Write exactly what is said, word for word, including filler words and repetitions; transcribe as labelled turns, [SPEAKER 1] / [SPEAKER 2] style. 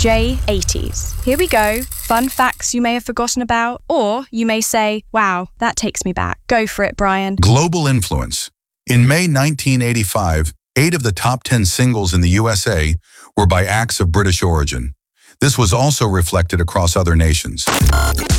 [SPEAKER 1] J eighties. Here we go. Fun facts you may have forgotten about, or you may say, wow, that takes me back. Go for it, Brian.
[SPEAKER 2] Global influence. In May nineteen eighty-five, eight of the top ten singles in the U S A were by acts of British origin. This was also reflected across other nations.